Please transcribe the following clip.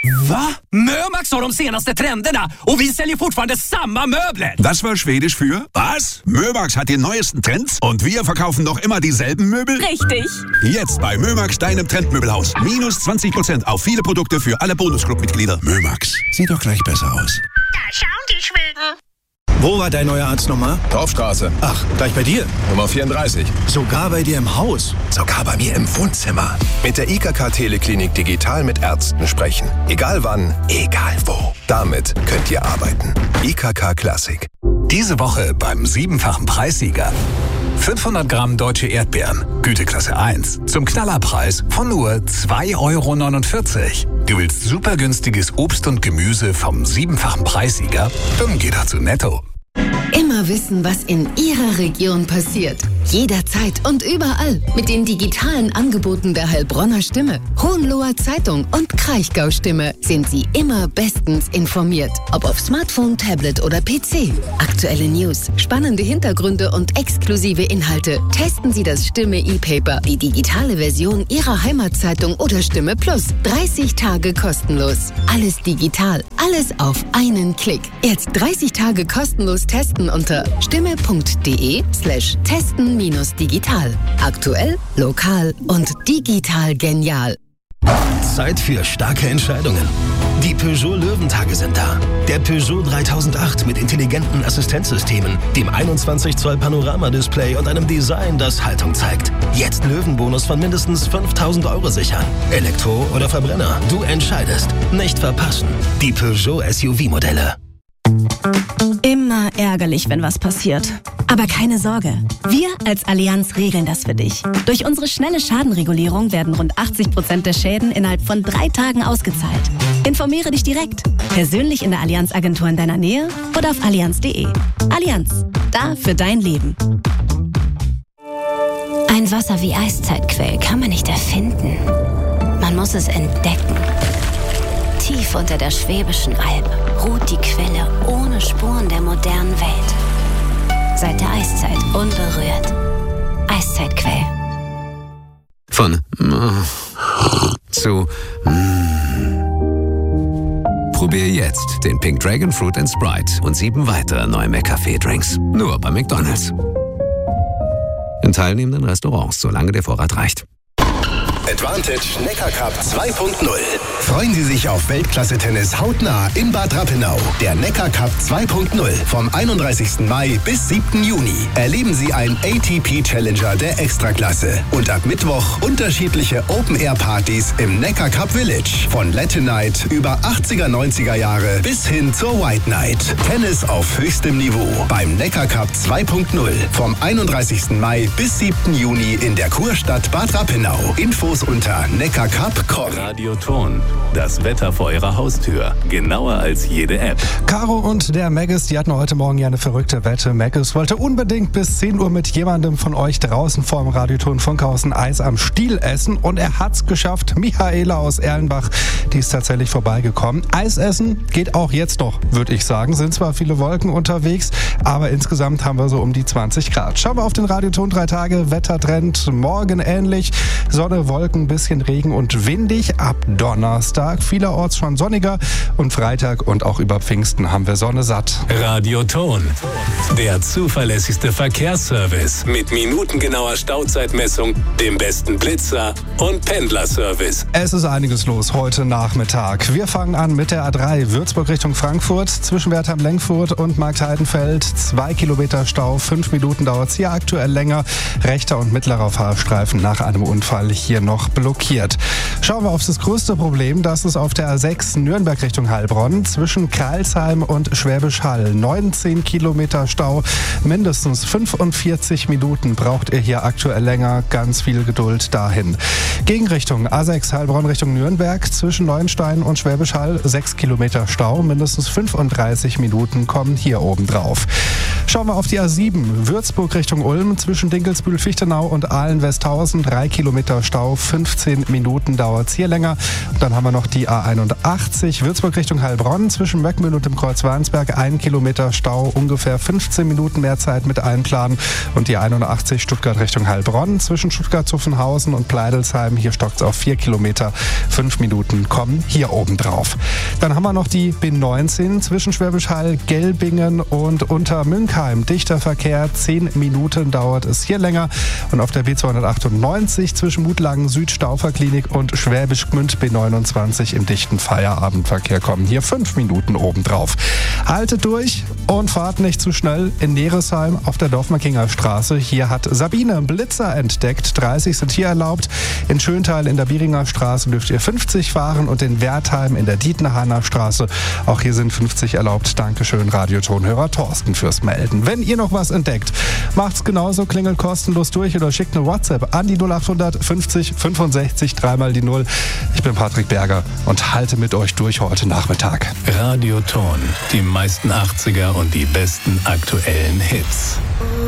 Va? Mömax har de senaste trenderna och vi säljer fortfarande samma möbler. Das war Schwedisch für was? Mömax hat die neuesten Trends und wir verkaufen noch immer dieselben Möbel? Richtig. Jetzt bei Mömax, deinem Trendmöbelhaus. Minus 20% auf viele Produkte für alle Bonusclub-Mitglieder. Mömax, sieht doch gleich besser aus. Da schauen die Schweden. Wo war dein neue Arztnummer? Dorfstraße. Ach, gleich bei dir. Nummer 34. Sogar bei dir im Haus. Sogar bei mir im Wohnzimmer. Mit der IKK Teleklinik digital mit Ärzten sprechen. Egal wann, egal wo. Damit könnt ihr arbeiten. IKK Classic. Diese Woche beim 7-fachen Preissieger. 500 Gramm deutsche Erdbeeren, Güteklasse 1, zum Knallerpreis von nur 2,49 €. Du willst super günstiges Obst und Gemüse vom 7-fachen Preissieger? Dann geh doch zu Netto. Immer wissen, was in Ihrer Region passiert. Jederzeit und überall. Mit den digitalen Angeboten der Heilbronner Stimme, Hohenloher Zeitung und Kraichgau Stimme sind Sie immer bestens informiert. Ob auf Smartphone, Tablet oder PC. Aktuelle News, spannende Hintergründe und exklusive Inhalte. Testen Sie das Stimme E-Paper, die digitale Version Ihrer Heimatzeitung oder Stimme Plus. 30 Tage kostenlos. Alles digital. Alles auf einen Klick. Jetzt 30 Tage kostenlos testen unter stimme.de/testen-digital. Aktuell, lokal und digital genial. Zeit für starke Entscheidungen. Die Peugeot Löwentage sind da. Der Peugeot 3008 mit intelligenten Assistenzsystemen, dem 21 Zoll Panoramadisplay und einem Design, das Haltung zeigt. Jetzt Löwenbonus von mindestens 5.000 € sichern. Elektro oder Verbrenner, du entscheidest. Nicht verpassen. Die Peugeot SUV-Modelle. Immer ärgerlich, wenn was passiert. Aber keine Sorge. Wir als Allianz regeln das für dich. Durch unsere schnelle Schadenregulierung werden rund 80% der Schäden innerhalb von 3 Tagen ausgezahlt. Informiere dich direkt. Persönlich in der Allianz-Agentur in deiner Nähe oder auf allianz.de. Allianz. Da für dein Leben. Ein Wasser wie Eiszeitquell kann man nicht erfinden. Man muss es entdecken. Tief unter der Schwäbischen Alb ruht die Quelle ohne Spuren der modernen Welt. Seit der Eiszeit unberührt. Eiszeitquell. Von zu Probier jetzt den Pink Dragon Fruit & Sprite und 7 weitere neue McCafé-Drinks. Nur bei McDonald's. In teilnehmenden Restaurants, solange der Vorrat reicht. Advantage Neckar Cup 2.0. Freuen Sie sich auf Weltklasse-Tennis hautnah in Bad Rappenau. Der Neckar Cup 2.0 vom 31. Mai bis 7. Juni. Erleben Sie einen ATP-Challenger der Extraklasse. Und ab Mittwoch unterschiedliche Open-Air-Partys im Neckar Cup Village. Von Latin Night über 80er, 90er Jahre bis hin zur White Night. Tennis auf höchstem Niveau beim Neckar Cup 2.0 vom 31. Mai bis 7. Juni in der Kurstadt Bad Rappenau. Infos unter neckarcup.com. Radio Ton, das Wetter vor Ihrer Haustür. Genauer als jede App. Caro und der Maggis, die hatten heute Morgen ja eine verrückte Wette. Maggis wollte unbedingt bis 10 Uhr mit jemandem von euch draußen vorm Radioton Funkhausen Eis am Stiel essen. Und er hat's geschafft. Michaela aus Erlenbach, die ist tatsächlich vorbeigekommen. Eis essen geht auch jetzt noch, würde ich sagen. Sind zwar viele Wolken unterwegs, aber insgesamt haben wir so um die 20 Grad. Schauen wir auf den Radioton 3 Tage. Wettertrend morgen ähnlich. Sonne, Wolken, ein bisschen Regen und windig. Ab Donnerstag vielerorts schon sonniger und Freitag und auch über Pfingsten haben wir Sonne satt. Radio Ton, der zuverlässigste Verkehrsservice mit minutengenauer Stauzeitmessung, dem besten Blitzer und Pendlerservice. Es ist einiges los heute Nachmittag. Wir fangen an mit der A3 Würzburg Richtung Frankfurt, zwischen Wertheim-Lengfurt und Marktheidenfeld. 2 Kilometer Stau, 5 Minuten dauert es hier aktuell länger. Rechter und mittlerer Fahrstreifen nach einem Unfall hier noch blockiert. Schauen wir auf das größte Problem, das ist auf der A6 Nürnberg Richtung Heilbronn, zwischen Kreilsheim und Schwäbisch Hall. 19 Kilometer Stau, mindestens 45 Minuten braucht ihr hier aktuell länger. Ganz viel Geduld dahin. Gegenrichtung A6 Heilbronn Richtung Nürnberg, zwischen Neuenstein und Schwäbisch Hall 6 Kilometer Stau, mindestens 35 Minuten kommen hier oben drauf. Schauen wir auf die A7 Würzburg Richtung Ulm, zwischen Dinkelsbühl-Fichtenau und Aalen-Westhausen 3 Kilometer Stau, 15 Minuten dauert es hier länger. Und dann haben wir noch die A81 Würzburg Richtung Heilbronn zwischen Möckmühl und dem Kreuz Warnsberg. 1 Kilometer Stau, ungefähr 15 Minuten mehr Zeit mit einplanen. Und die 81 Stuttgart Richtung Heilbronn zwischen Stuttgart-Zuffenhausen und Pleidelsheim. Hier stockt es auf 4 Kilometer. 5 Minuten kommen hier oben drauf. Dann haben wir noch die B19 zwischen Schwäbisch Hall, Gelbingen und Untermünkheim. Dichter Verkehr, 10 Minuten dauert es hier länger. Und auf der B298 zwischen Mutlangen Süd, Stauferklinik und Schwäbisch Gmünd B29 im dichten Feierabendverkehr kommen hier 5 Minuten obendrauf. Haltet durch und fahrt nicht zu schnell in Neresheim auf der Dorfmarkinger Straße. Hier hat Sabine Blitzer entdeckt. 30 sind hier erlaubt. In Schöntal in der Bieringer Straße dürft ihr 50 fahren und in Wertheim in der Dietenhainer Straße. Auch hier sind 50 erlaubt. Dankeschön, Radiotonhörer Thorsten, fürs Melden. Wenn ihr noch was entdeckt, macht's genauso, klingelt kostenlos durch oder schickt eine WhatsApp an die 0800 50 65 3 die 0. Ich bin Patrick Berger und halte mit euch durch heute Nachmittag. Radioton, die meisten 80er und die besten aktuellen Hits.